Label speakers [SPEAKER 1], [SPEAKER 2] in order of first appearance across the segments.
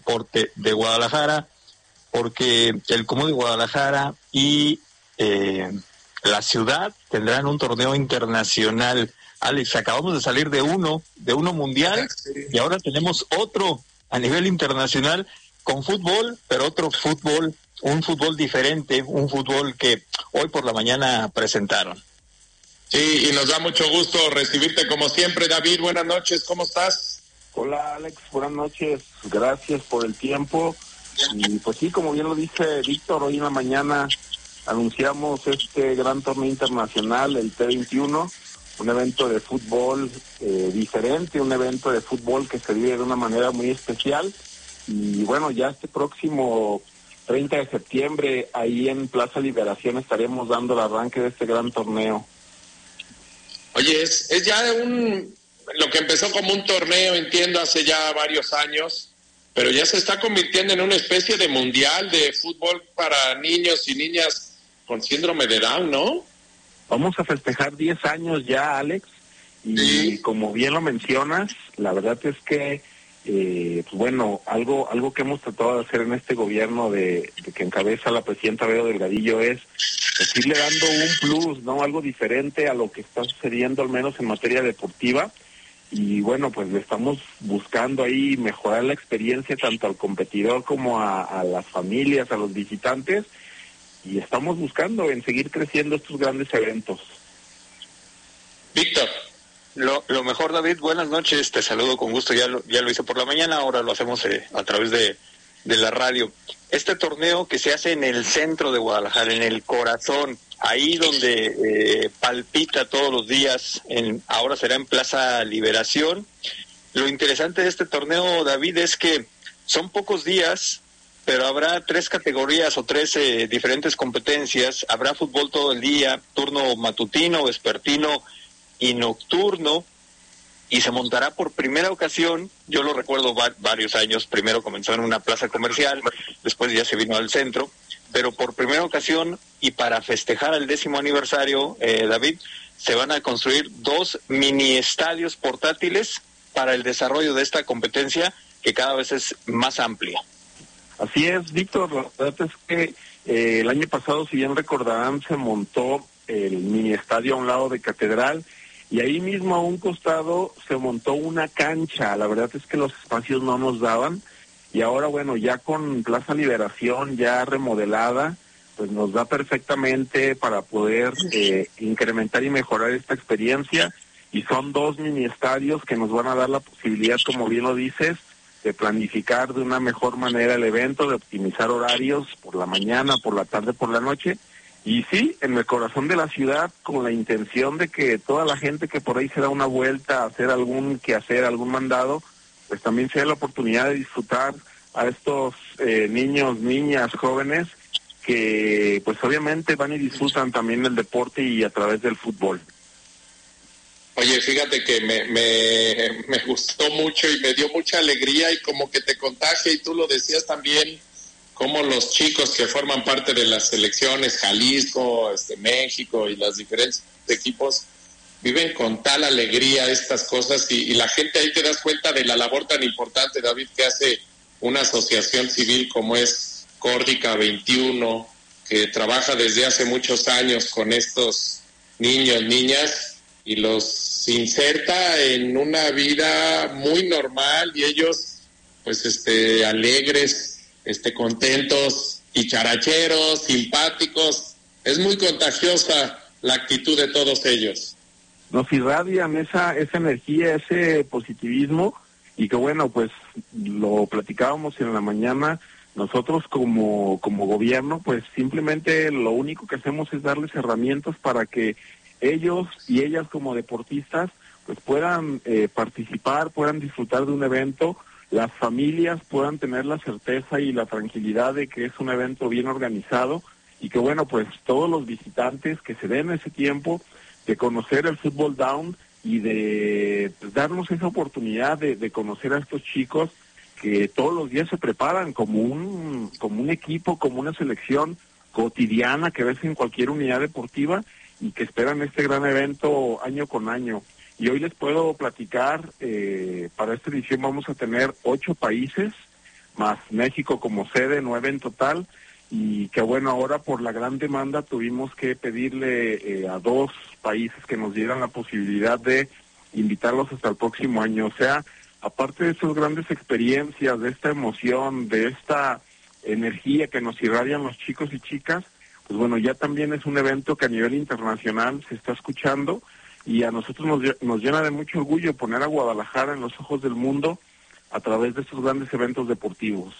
[SPEAKER 1] deporte de Guadalajara, porque el Común de Guadalajara y la ciudad tendrán un torneo internacional. Alex, acabamos de salir de uno mundial, y ahora tenemos otro a nivel internacional con fútbol, pero otro fútbol, un fútbol diferente, un fútbol que hoy por la mañana presentaron.
[SPEAKER 2] Sí, y nos da mucho gusto recibirte como siempre, David. Buenas noches, ¿cómo estás?
[SPEAKER 3] Hola, Alex, buenas noches, gracias por el tiempo. Y pues sí, como bien lo dice Víctor, hoy en la mañana anunciamos este gran torneo internacional, el T21, un evento de fútbol diferente, un evento de fútbol que se vive de una manera muy especial. Y bueno, ya este próximo 30 de septiembre, ahí en Plaza Liberación, estaremos dando el arranque de este gran torneo.
[SPEAKER 2] Oye, es ya lo que empezó como un torneo, entiendo, hace ya varios años, pero ya se está convirtiendo en una especie de mundial de fútbol para niños y niñas con síndrome de Down, ¿no?
[SPEAKER 3] Vamos a festejar 10 años ya, Alex, y sí, como bien lo mencionas, la verdad es que, pues bueno, algo que hemos tratado de hacer en este gobierno de que encabeza la presidenta Vero Delgadillo es irle dando un plus, ¿no? Algo diferente a lo que está sucediendo, al menos en materia deportiva. Y bueno, pues le estamos buscando ahí mejorar la experiencia tanto al competidor como a las familias, a los visitantes, y estamos buscando en seguir creciendo estos grandes eventos.
[SPEAKER 2] Víctor.
[SPEAKER 1] Lo mejor, David, buenas noches, te saludo con gusto, ya lo hice por la mañana, ahora lo hacemos a través de la radio. Este torneo que se hace en el centro de Guadalajara, en el corazón, ahí donde palpita todos los días, ahora será en Plaza Liberación. Lo interesante de este torneo, David, es que son pocos días, pero habrá 3 categorías o 3 diferentes competencias. Habrá fútbol todo el día, turno matutino, vespertino y nocturno, y se montará por primera ocasión, yo lo recuerdo varios años, primero comenzó en una plaza comercial, después ya se vino al centro, pero por primera ocasión y para festejar el 10º aniversario, David, se van a construir 2 mini estadios portátiles para el desarrollo de esta competencia que cada vez es más amplia.
[SPEAKER 3] Así es, Víctor, la verdad es que el año pasado, si bien recordarán, se montó el mini estadio a un lado de Catedral, y ahí mismo a un costado se montó una cancha. La verdad es que los espacios no nos daban, y ahora bueno, ya con Plaza Liberación ya remodelada, pues nos da perfectamente para poder incrementar y mejorar esta experiencia, y son 2 mini estadios que nos van a dar la posibilidad, como bien lo dices, de planificar de una mejor manera el evento, de optimizar horarios por la mañana, por la tarde, por la noche. Y sí, en el corazón de la ciudad, con la intención de que toda la gente que por ahí se da una vuelta a hacer algún quehacer, algún mandado, pues también se dé la oportunidad de disfrutar a estos niños, niñas, jóvenes, que pues obviamente van y disfrutan también el deporte y a través del fútbol.
[SPEAKER 2] Oye, fíjate que me gustó mucho y me dio mucha alegría, y como que te contagia, y tú lo decías también, como los chicos que forman parte de las selecciones, Jalisco, México y los diferentes equipos, viven con tal alegría estas cosas, y la gente ahí te das cuenta de la labor tan importante, David, que hace una asociación civil como es Córdica 21, que trabaja desde hace muchos años con estos niños, niñas, y los inserta en una vida muy normal, y ellos pues alegres, contentos, characheros, simpáticos. Es muy contagiosa la actitud de todos ellos.
[SPEAKER 3] Nos irradian esa energía, ese positivismo, y que bueno, pues lo platicábamos en la mañana, nosotros como gobierno, pues simplemente lo único que hacemos es darles herramientas para que ellos y ellas como deportistas pues puedan participar, puedan disfrutar de un evento, las familias puedan tener la certeza y la tranquilidad de que es un evento bien organizado, y que bueno, pues todos los visitantes que se den ese tiempo de conocer el fútbol down y de pues, darnos esa oportunidad de conocer a estos chicos que todos los días se preparan como un equipo, como una selección cotidiana que ves en cualquier unidad deportiva, y que esperan este gran evento año con año. Y hoy les puedo platicar, para esta edición vamos a tener 8 países, más México como sede, 9 en total, y que bueno, ahora por la gran demanda tuvimos que pedirle a 2 países que nos dieran la posibilidad de invitarlos hasta el próximo año. O sea, aparte de esas grandes experiencias, de esta emoción, de esta energía que nos irradian los chicos y chicas, pues bueno, ya también es un evento que a nivel internacional se está escuchando, y a nosotros nos llena de mucho orgullo poner a Guadalajara en los ojos del mundo a través de estos grandes eventos deportivos.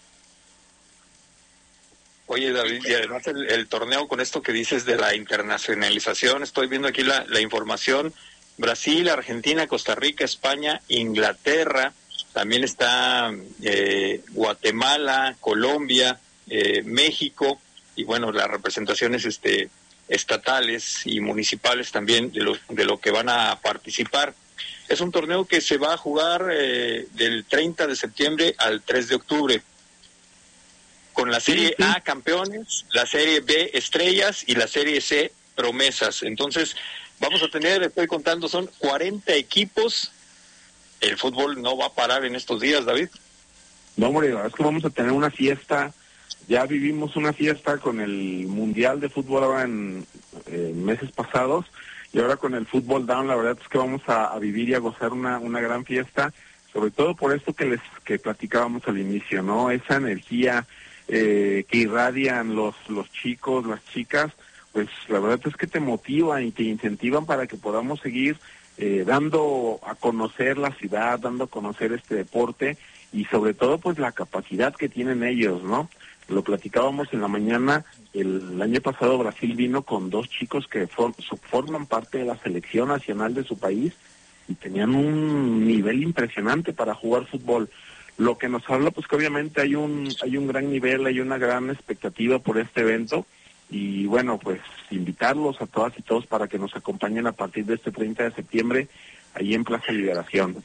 [SPEAKER 1] Oye, David, y además el torneo, con esto que dices de la internacionalización, estoy viendo aquí la información: Brasil, Argentina, Costa Rica, España, Inglaterra, también está Guatemala, Colombia, México, y bueno, las representaciones estatales y municipales también de lo que van a participar. Es un torneo que se va a jugar del 30 de septiembre al 3 de octubre, con la Serie A campeones, la Serie B estrellas y la Serie C promesas. Entonces, vamos a tener, estoy contando, son 40 equipos. El fútbol no va a parar en estos días, David.
[SPEAKER 3] No, hombre, la verdad es que vamos a tener una fiesta. Ya vivimos una fiesta con el Mundial de Fútbol ahora en meses pasados, y ahora con el Fútbol Down, la verdad es que vamos a vivir y a gozar una gran fiesta, sobre todo por esto que platicábamos al inicio, ¿no? Esa energía que irradian los chicos, las chicas, pues la verdad es que te motivan y te incentivan para que podamos seguir dando a conocer la ciudad, dando a conocer este deporte, y sobre todo pues la capacidad que tienen ellos, ¿no? Lo platicábamos en la mañana, el año pasado Brasil vino con 2 chicos que forman parte de la selección nacional de su país y tenían un nivel impresionante para jugar fútbol. Lo que nos habla pues que obviamente hay un gran nivel, hay una gran expectativa por este evento, y bueno, pues invitarlos a todas y todos para que nos acompañen a partir de este 30 de septiembre ahí en Plaza Liberación.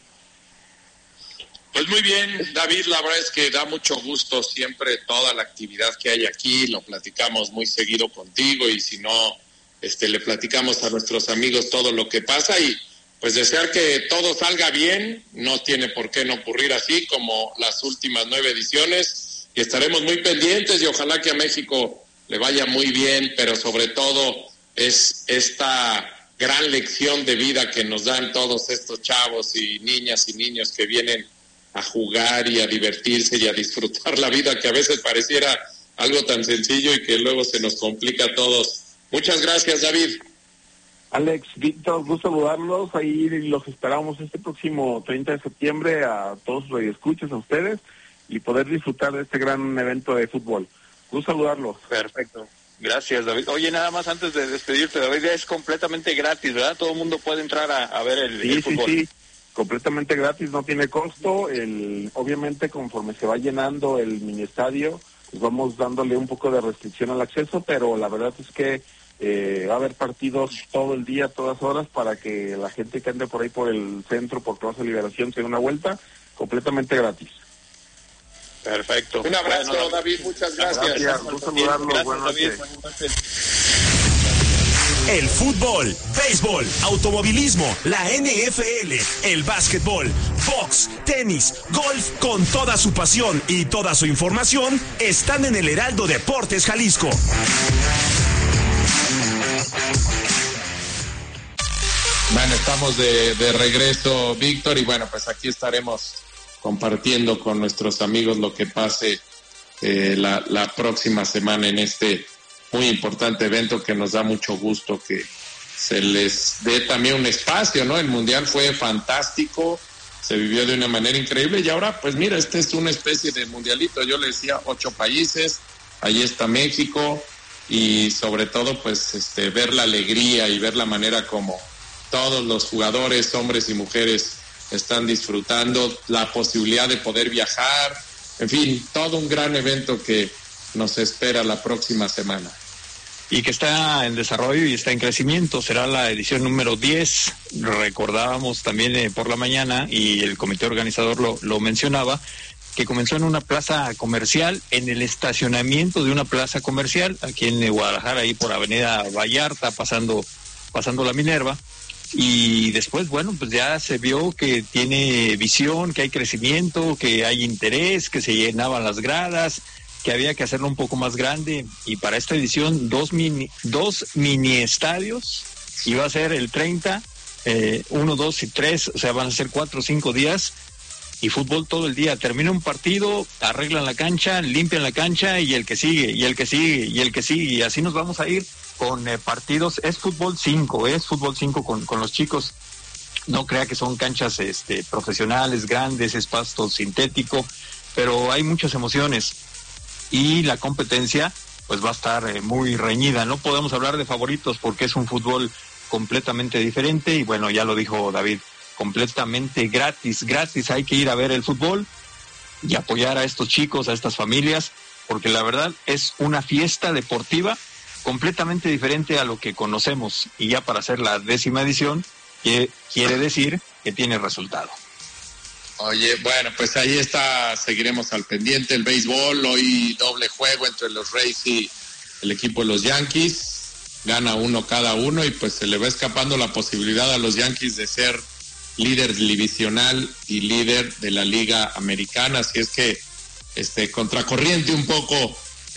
[SPEAKER 2] Pues muy bien, David, la verdad es que da mucho gusto siempre toda la actividad que hay aquí, lo platicamos muy seguido contigo, y si no, le platicamos a nuestros amigos todo lo que pasa, y pues desear que todo salga bien. No tiene por qué no ocurrir así como las últimas 9 ediciones, y estaremos muy pendientes, y ojalá que a México le vaya muy bien, pero sobre todo es esta gran lección de vida que nos dan todos estos chavos y niñas y niños que vienen a jugar y a divertirse y a disfrutar la vida, que a veces pareciera algo tan sencillo y que luego se nos complica a todos. Muchas gracias, David.
[SPEAKER 3] Alex, Víctor, gusto saludarlos. Ahí los esperamos este próximo 30 de septiembre a todos los radioescuchas, a ustedes, y poder disfrutar de este gran evento de fútbol. Gusto saludarlos.
[SPEAKER 1] Perfecto. Gracias, David. Oye, nada más antes de despedirte, David, ya es completamente gratis, ¿verdad? Todo el mundo puede entrar a ver el fútbol.
[SPEAKER 3] Sí. Completamente gratis, no tiene costo. Obviamente, conforme se va llenando el mini estadio, pues vamos dándole un poco de restricción al acceso, pero la verdad es que va a haber partidos todo el día, todas horas, para que la gente que ande por ahí por el centro, por Plaza Liberación, se dé una vuelta, completamente gratis.
[SPEAKER 1] Perfecto.
[SPEAKER 2] Un abrazo, David, muchas gracias.
[SPEAKER 3] Gracias, gusto saludarlos, buenas noches.
[SPEAKER 4] El fútbol, béisbol, automovilismo, la NFL, el básquetbol, box, tenis, golf, con toda su pasión y toda su información, están en el Heraldo Deportes Jalisco.
[SPEAKER 2] Bueno, estamos de regreso, Víctor, y bueno, pues aquí estaremos compartiendo con nuestros amigos lo que pase la próxima semana en este muy importante evento, que nos da mucho gusto que se les dé también un espacio, ¿no? El Mundial fue fantástico, se vivió de una manera increíble, y ahora, pues mira, este es una especie de mundialito. Yo le decía 8 países, ahí está México, y sobre todo, pues, ver la alegría y ver la manera como todos los jugadores, hombres y mujeres, están disfrutando la posibilidad de poder viajar, en fin, todo un gran evento que nos espera la próxima semana.
[SPEAKER 1] Y que está en desarrollo y está en crecimiento. Será la edición número 10. Recordábamos también por la mañana, y el comité organizador lo mencionaba, que comenzó en una plaza comercial, en el estacionamiento de una plaza comercial, aquí en Guadalajara, ahí por Avenida Vallarta, pasando la Minerva. y después, bueno, pues ya se vio que tiene visión, que hay crecimiento, que hay interés, que se llenaban las gradas, que había que hacerlo un poco más grande, y para esta edición dos mini estadios, y va a ser el 30, 1, 2 y 3, o sea, van a ser 4 o 5 días, y fútbol todo el día. Termina un partido, arreglan la cancha, limpian la cancha, y el que sigue, y el que sigue, y el que sigue, y así nos vamos a ir con partidos. Es fútbol 5 con los chicos. No crea que son canchas profesionales, grandes, es pasto sintético, pero hay muchas emociones, y la competencia pues va a estar muy reñida. No podemos hablar de favoritos porque es un fútbol completamente diferente, y bueno, ya lo dijo David, completamente gratis, hay que ir a ver el fútbol y apoyar a estos chicos, a estas familias, porque la verdad es una fiesta deportiva completamente diferente a lo que conocemos, y ya para hacer la 10ª edición, que quiere decir que tiene resultado.
[SPEAKER 2] Oye, bueno, pues ahí está, seguiremos al pendiente. El béisbol, hoy doble juego entre los Rays y el equipo de los Yankees, gana uno cada uno, y pues se le va escapando la posibilidad a los Yankees de ser líder divisional y líder de la Liga Americana, así es que contracorriente un poco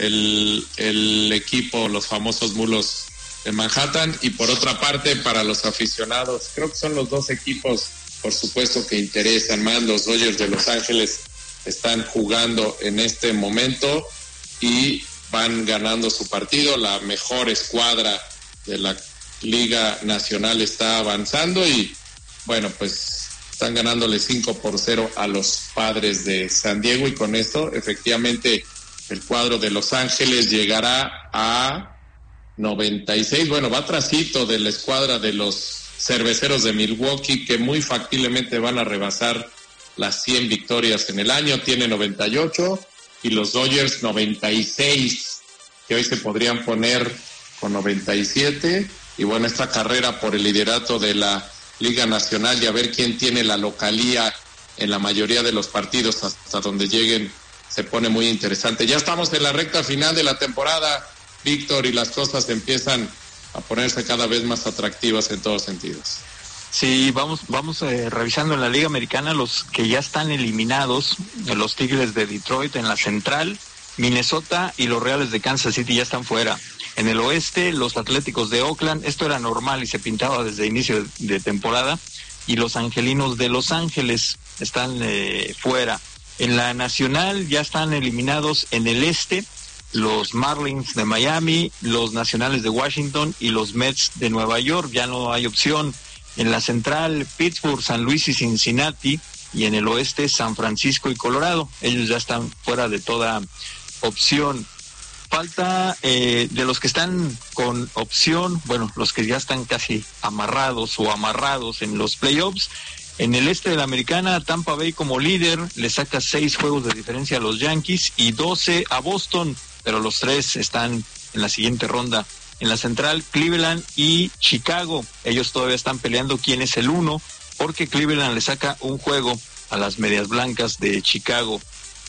[SPEAKER 2] el equipo, los famosos Mulos de Manhattan. Y por otra parte, para los aficionados, creo que son los dos equipos, por supuesto, que interesan más. Los Dodgers de Los Ángeles están jugando en este momento y van ganando su partido. La mejor escuadra de la Liga Nacional está avanzando, y bueno, pues están ganándole 5-0 a los Padres de San Diego, y con esto efectivamente el cuadro de Los Ángeles llegará a 96, bueno, va trasito de la escuadra de los Cerveceros de Milwaukee, que muy factiblemente van a rebasar las 100 victorias en el año. Tiene 98, y los Dodgers 96, que hoy se podrían poner con 97, y bueno, esta carrera por el liderato de la Liga Nacional y a ver quién tiene la localía en la mayoría de los partidos hasta donde lleguen se pone muy interesante. Ya estamos en la recta final de la temporada, Víctor, y las cosas empiezan a ponerse cada vez más atractivas en todos sentidos.
[SPEAKER 1] Sí, vamos revisando en la Liga Americana los que ya están eliminados. Los Tigres de Detroit en la central, Minnesota y los Reales de Kansas City ya están fuera. En el oeste, los Atléticos de Oakland, esto era normal y se pintaba desde inicio de temporada, y los Angelinos de Los Ángeles están fuera. En la nacional ya están eliminados en el este los Marlins de Miami, los Nacionales de Washington y los Mets de Nueva York. Ya no hay opción. En la central, Pittsburgh, San Luis y Cincinnati, y en el oeste, San Francisco y Colorado. Ellos ya están fuera de toda opción. Falta de los que están con opción, bueno, los que ya están casi amarrados en los playoffs. En el este de la Americana, Tampa Bay como líder le saca 6 juegos de diferencia a los Yankees y 12 a Boston, pero los 3 están en la siguiente ronda. En la central, Cleveland y Chicago, ellos todavía están peleando quién es el 1, porque Cleveland le saca un juego a las Medias Blancas de Chicago.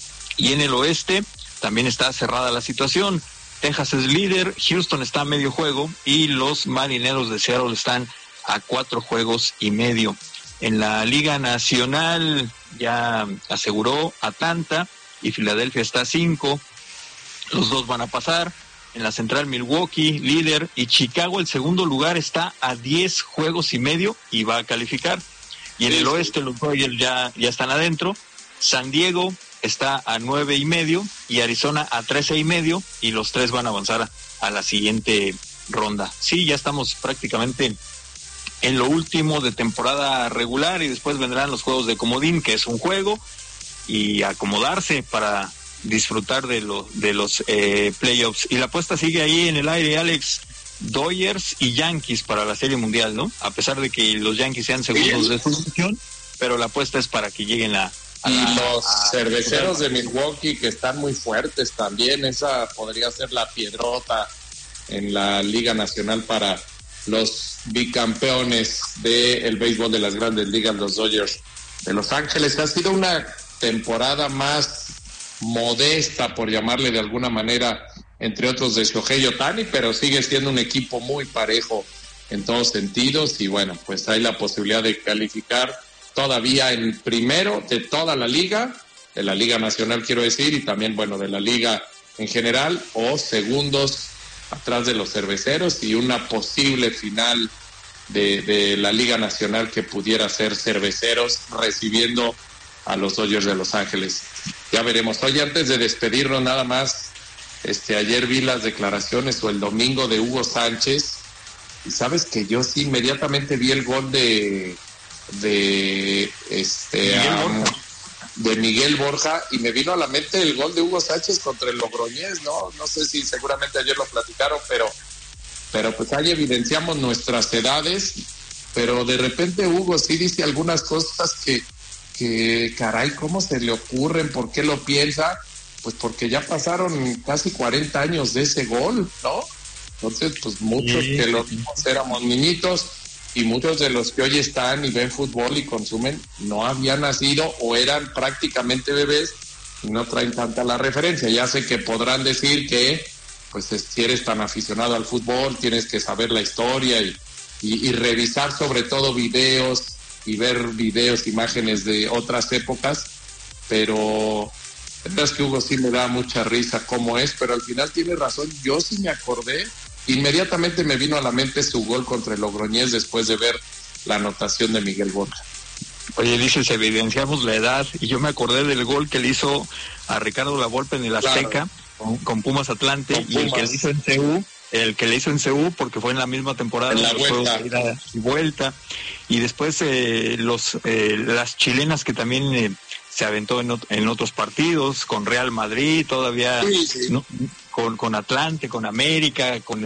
[SPEAKER 1] Y en el oeste también está cerrada la situación. Texas es líder, Houston está a medio juego y los Marineros de Seattle están a 4 juegos y medio. En la Liga Nacional ya aseguró Atlanta y Filadelfia está a 5. Los dos van a pasar. En la central, Milwaukee, líder, y Chicago, el segundo lugar, está a 10 juegos y medio y va a calificar. Y en el oeste, los Dodgers ya están adentro. San Diego está a 9 y medio y Arizona a 13 y medio, y los 3 van a avanzar a la siguiente ronda. Sí, ya estamos prácticamente en lo último de temporada regular, y después vendrán los juegos de comodín, que es un juego, y acomodarse para disfrutar de los playoffs. Y la apuesta sigue ahí en el aire, Alex. Dodgers y Yankees para la Serie Mundial, ¿no? A pesar de que los Yankees sean segundos de su división, pero la apuesta es para que lleguen
[SPEAKER 2] los Cerveceros de Milwaukee, que están muy fuertes también. Esa podría ser la piedrota en la Liga Nacional para los bicampeones del béisbol de las Grandes Ligas, los Dodgers de Los Ángeles. Ha sido una temporada más modesta, por llamarle de alguna manera, entre otros de Shohei Ohtani, pero sigue siendo un equipo muy parejo en todos sentidos, y bueno, pues hay la posibilidad de calificar todavía en primero de toda la liga, de la Liga Nacional quiero decir, y también, bueno, de la liga en general, o segundos atrás de los Cerveceros, y una posible final de la Liga Nacional que pudiera ser Cerveceros recibiendo a los Dodgers de Los Ángeles. Ya veremos. Oye, antes de despedirnos nada más, ayer vi las declaraciones o el domingo de Hugo Sánchez, y sabes que yo sí inmediatamente vi el gol de Miguel Borja, y me vino a la mente el gol de Hugo Sánchez contra el Logroñés, ¿no? No sé si seguramente ayer lo platicaron, pero pues ahí evidenciamos nuestras edades, pero de repente Hugo sí dice algunas cosas que caray, ¿cómo se le ocurren? ¿Por qué lo piensa? Pues porque ya pasaron casi 40 años de ese gol, ¿no? Entonces, pues muchos que lo vimos éramos niñitos, y muchos de los que hoy están y ven fútbol y consumen no habían nacido o eran prácticamente bebés y no traen tanta la referencia. Ya sé que podrán decir que pues si eres tan aficionado al fútbol tienes que saber la historia y revisar sobre todo videos y ver videos, imágenes de otras épocas, pero la verdad es que Hugo sí me da mucha risa cómo es, pero al final tiene razón. Yo sí me acordé, inmediatamente me vino a la mente su gol contra el Logroñés después de ver la anotación de Miguel Borja.
[SPEAKER 1] Oye, dices, evidenciamos la edad, y yo me acordé del gol que le hizo a Ricardo Lavolpe en el Azteca, claro, con Pumas Atlante, con Pumas. Y el que le hizo en CU, porque fue en la misma temporada,
[SPEAKER 2] en la vuelta.
[SPEAKER 1] Ida y vuelta, y después las chilenas que también se aventó en otros partidos, con Real Madrid, todavía sí. ¿No? Con Atlante, con América, con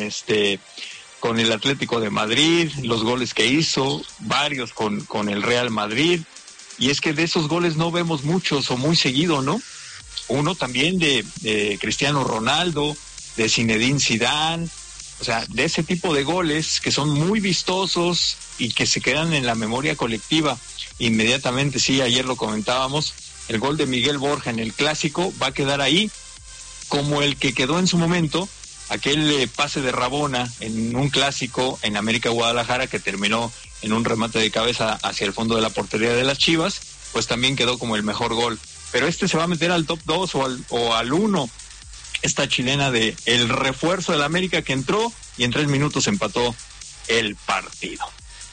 [SPEAKER 1] el Atlético de Madrid, los goles que hizo, varios con el Real Madrid, y es que de esos goles no vemos muchos o muy seguido, ¿no? Uno también de Cristiano Ronaldo, de Zinedine Zidane, o sea, de ese tipo de goles que son muy vistosos y que se quedan en la memoria colectiva inmediatamente. Sí, ayer lo comentábamos, el gol de Miguel Borja en el Clásico va a quedar ahí, como el que quedó en su momento, aquel pase de Rabona en un Clásico en América Guadalajara que terminó en un remate de cabeza hacia el fondo de la portería de las Chivas, pues también quedó como el mejor gol. Pero se va a meter al top 2 o al 1, esta chilena de el refuerzo del América que entró y en 3 minutos empató el partido.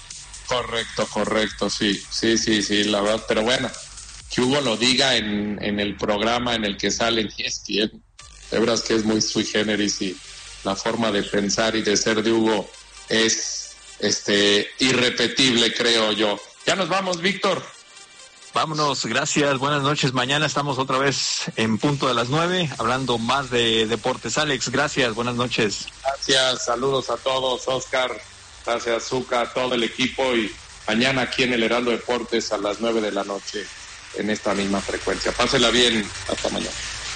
[SPEAKER 2] Correcto, sí, la verdad, pero bueno, que Hugo lo diga en el programa en el que sale en ESPN, de verdad que es muy sui generis, y la forma de pensar y de ser de Hugo es irrepetible, creo yo. Ya nos vamos, Víctor.
[SPEAKER 1] Vámonos, gracias, buenas noches. Mañana estamos otra vez en punto de las 9, hablando más de deportes. Alex, gracias, buenas noches.
[SPEAKER 2] Gracias, saludos a todos, Oscar, gracias, Zucca, a todo el equipo, y mañana aquí en el Heraldo Deportes a las 9 de la noche en esta misma frecuencia. Pásela bien, hasta mañana.